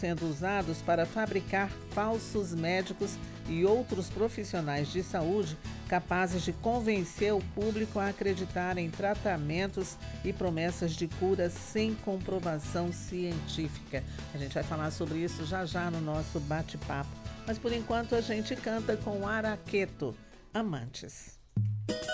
sendo usados para fabricar falsos médicos e outros profissionais de saúde capazes de convencer o público a acreditar em tratamentos e promessas de cura sem comprovação científica. A gente vai falar sobre isso já já no nosso bate-papo. Mas por enquanto a gente canta com Araqueto, Amantes.